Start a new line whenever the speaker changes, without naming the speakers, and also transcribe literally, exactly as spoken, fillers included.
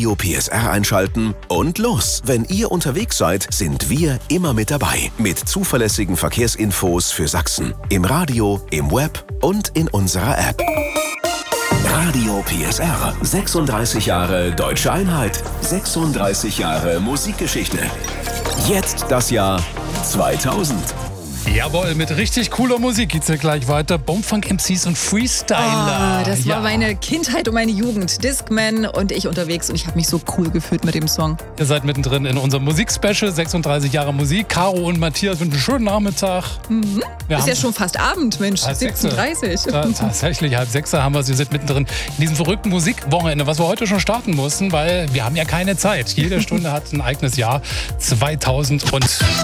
Radio P S R einschalten und los. Wenn ihr unterwegs seid, sind wir immer mit dabei. Mit zuverlässigen Verkehrsinfos für Sachsen. Im Radio, im Web und in unserer App. Radio P S R. sechsunddreißig Jahre Deutsche Einheit. sechsunddreißig Jahre Musikgeschichte. Jetzt das Jahr zweitausend.
Jawohl, mit richtig cooler Musik geht's ja gleich weiter. Bombfunk M Cs und Freestyler.
Oh, das war
ja.
meine Kindheit und meine Jugend. Discman und ich unterwegs und ich habe mich so cool gefühlt mit dem Song.
Ihr seid mittendrin in unserem Musikspecial, sechsunddreißig Jahre Musik. Caro und Matthias wünschen einen schönen Nachmittag.
Mhm. Ist ja schon fast Abend, Mensch, siebzehn Uhr dreißig.
Ta- tatsächlich, halb sechs haben wir es. Wir sind mittendrin in diesem verrückten Musikwochenende, was wir heute schon starten mussten, weil wir haben ja keine Zeit. Jede Stunde hat ein eigenes Jahr. zweitausend und